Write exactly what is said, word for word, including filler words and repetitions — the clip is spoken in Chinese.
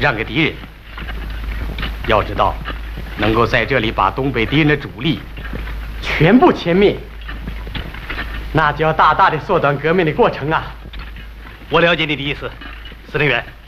让给敌人。要知道，能够在这里把东北敌人的主力全部歼灭，那就要大大的缩短革命的过程啊！ 我了解你的意思，司令员。